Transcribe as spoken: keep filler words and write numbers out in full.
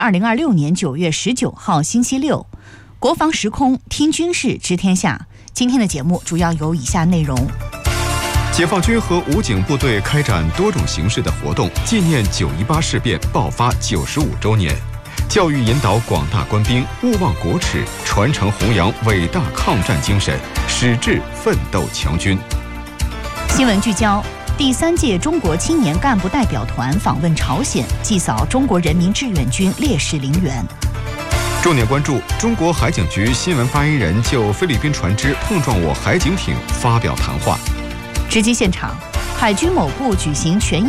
二零二六年九月十九号星期六，国防时空听军事知天下。今天的节目主要有以下内容： 解放军和武警部队开展多种形式的活动，纪念九一八事变爆发九十五周年。教育引导广大官兵勿忘国耻，传承弘扬伟大抗战精神，矢志奋斗强军。 新闻聚焦：第三届中国青年干部代表团访问朝鲜，祭扫中国人民志愿军烈士陵园。 重点关注：中国海警局新闻发言人就菲律宾船只碰撞我海警艇发表谈话。 直击现场，海军某部举行全